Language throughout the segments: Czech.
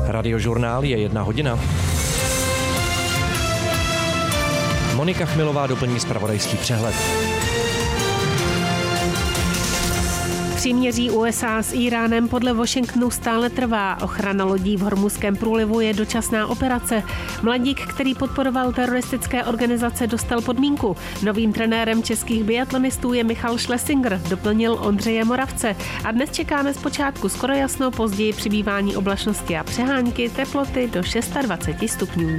Radiožurnál je 1 hodina. Monika Chmilová doplní zpravodajský přehled. Příměří USA s Íránem podle Washingtonu stále trvá. Ochrana lodí v Hormuzském průlivu je dočasná operace. Mladík, který podporoval teroristické organizace, dostal podmínku. Novým trenérem českých biatlonistů je Michal Schlesinger, doplnil Ondřeje Moravce. A dnes čekáme zpočátku skoro jasno, později přibývání oblačnosti a přehánky, teploty do 26 stupňů.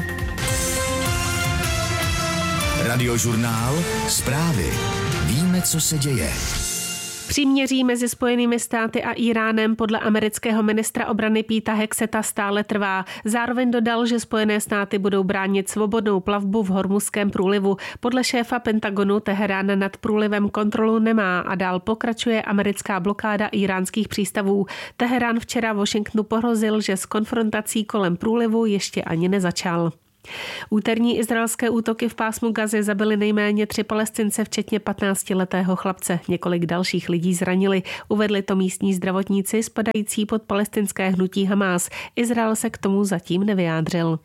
Radiožurnál, zprávy. Víme, co se děje. Příměří mezi Spojenými státy a Íránem podle amerického ministra obrany Peta Hexeta stále trvá. Zároveň dodal, že Spojené státy budou bránit svobodnou plavbu v Hormuzském průlivu. Podle šéfa Pentagonu Teherán nad průlivem kontrolu nemá a dál pokračuje americká blokáda íránských přístavů. Teherán včera Washingtonu pohrozil, že s konfrontací kolem průlivu ještě ani nezačal. Úterní izraelské útoky v pásmu Gazy zabily nejméně 3 Palestince, včetně 15letého chlapce. Několik dalších lidí zranili. Uvedli to místní zdravotníci spadající pod palestinské hnutí Hamás. Izrael se k tomu zatím nevyjádřil.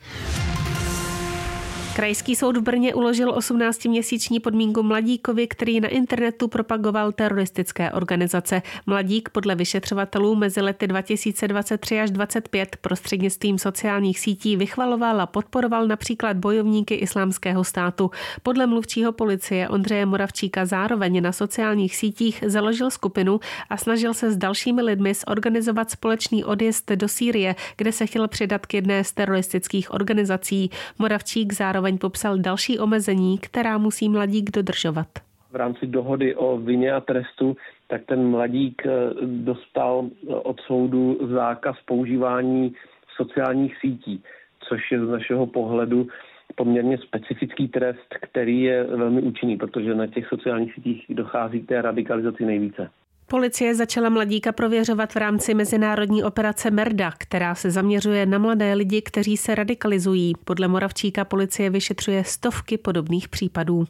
Krajský soud v Brně uložil 18měsíční podmínku mladíkovi, který na internetu propagoval teroristické organizace. Mladík podle vyšetřovatelů mezi lety 2023 až 2025 prostřednictvím sociálních sítí vychvaloval a podporoval například bojovníky Islámského státu. Podle mluvčího policie Ondřeje Moravčíka zároveň na sociálních sítích založil skupinu a snažil se s dalšími lidmi zorganizovat společný odjezd do Sýrie, kde se chtěl přidat k jedné z teroristických organizací. Moravčík zároveň popsal další omezení, která musí mladík dodržovat. V rámci dohody o vině a trestu, tak ten mladík dostal od soudu zákaz používání sociálních sítí, což je z našeho pohledu poměrně specifický trest, který je velmi účinný, protože na těch sociálních sítích dochází k té radikalizaci nejvíce. Policie začala mladíka prověřovat v rámci mezinárodní operace Merda, která se zaměřuje na mladé lidi, kteří se radikalizují. Podle Moravčíka policie vyšetřuje stovky podobných případů.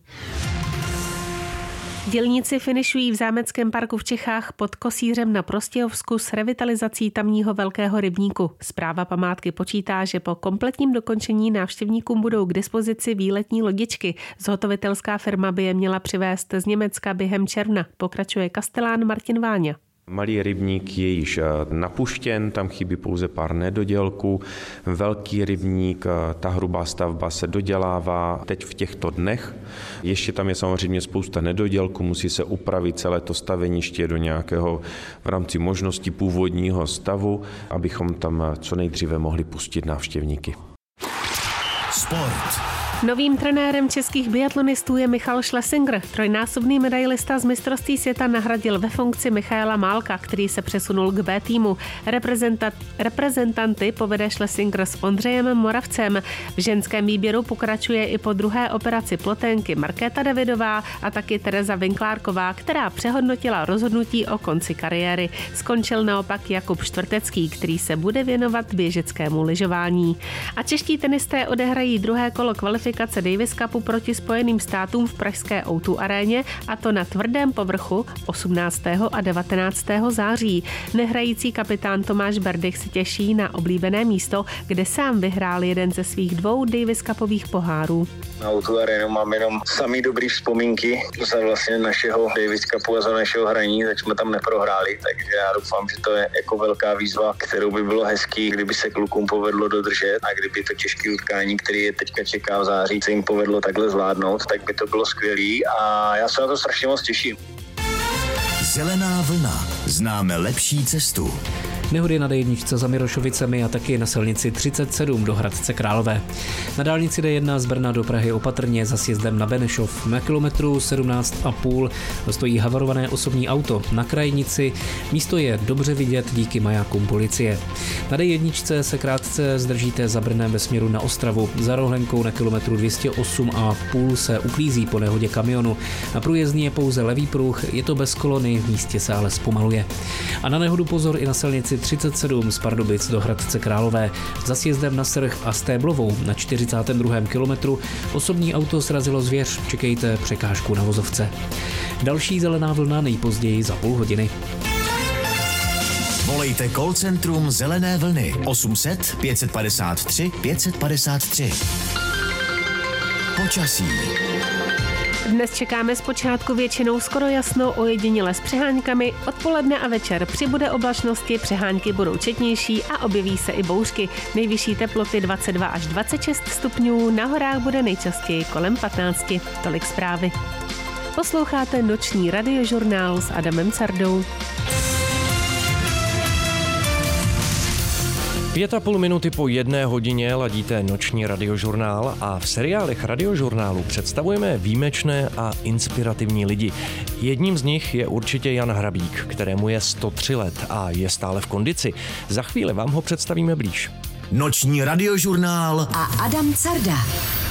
Dělníci finišují v Zámeckém parku v Čechách pod Kosířem na Prostějovsku s revitalizací tamního velkého rybníku. Správa památky počítá, že po kompletním dokončení návštěvníkům budou k dispozici výletní lodičky. Zhotovitelská firma by je měla přivést z Německa během června, pokračuje kastelán Martin Váňa. Malý rybník je již napuštěn, tam chybí pouze pár nedodělků. Velký rybník, ta hrubá stavba se dodělává teď v těchto dnech. Ještě tam je samozřejmě spousta nedodělků, musí se upravit celé to staveniště do nějakého v rámci možností původního stavu, abychom tam co nejdříve mohli pustit návštěvníky. Sport. Novým trenérem českých biatlonistů je Michal Schlesinger. Trojnásobný medailista z mistrovství světa nahradil ve funkci Michaela Málka, který se přesunul k B týmu. Reprezentanty povede Schlesinger s Ondřejem Moravcem. V ženském výběru pokračuje i po druhé operaci ploténky Markéta Davidová a taky Tereza Vinklárková, která přehodnotila rozhodnutí o konci kariéry. Skončil naopak Jakub Štvrtecký, který se bude věnovat běžeckému lyžování. A čeští tenisté odehrají druhé kolo kvalifikace Davis Cupu proti Spojeným státům v pražské O2 aréně, a to na tvrdém povrchu 18. a 19. září. Nehrající kapitán Tomáš Berdych se těší na oblíbené místo, kde sám vyhrál jeden ze svých 2 Davis Cupových pohárů. Na O2 arénu mám jenom samý dobrý vzpomínky za vlastně našeho Davis Cupu a za našeho hraní, tak jsme tam neprohráli, takže já doufám, že to je jako velká výzva, kterou by bylo hezký, kdyby se klukům povedlo dodržet a kdyby to těžké utkání, který je teďka čeká v září, se jim povedlo takhle zvládnout, tak by to bylo skvělý a já se na to strašně moc těším. Zelená vlna. Známe lepší cestu. Nehody na D1 za Mirošovicemi a taky na silnici 37 do Hradce Králové. Na dálnici D1 z Brna do Prahy opatrně za sjezdem na Benešov. Na kilometru 17,5 stojí havarované osobní auto. Na krajnici místo je dobře vidět díky majákům policie. Na D1 se krátce zdržíte za Brnem ve směru na Ostravu. Za Rohlenkou na kilometru 208,5 se uklízí po nehodě kamionu. Na průjezdní je pouze levý pruh, je to bez kolony, v místě se ale zpomaluje. A na nehodu pozor i na silnici 37 z Pardubic do Hradce Králové. Za sjezdem na Srch a Stéblovou na 42. kilometru osobní auto srazilo zvěř, čekejte překážku na vozovce. Další zelená vlna nejpozději za půl hodiny. Volejte call centrum Zelené vlny 800 553 553. Počasí. Dnes čekáme zpočátku většinou skoro jasno, ojediněle s přeháňkami. Odpoledne a večer přibude oblačnosti, přehánky budou četnější a objeví se i bouřky. Nejvyšší teploty 22 až 26 stupňů, na horách bude nejčastěji kolem 15. Tolik zprávy. Posloucháte noční radiožurnál s Adamem Cardou. 5,5 minuty po 1 hodině ladíte noční radiožurnál a v seriálech radiožurnálu představujeme výjimečné a inspirativní lidi. Jedním z nich je určitě Jan Hrabík, kterému je 103 let a je stále v kondici. Za chvíli vám ho představíme blíž. Noční radiožurnál a Adam Carda.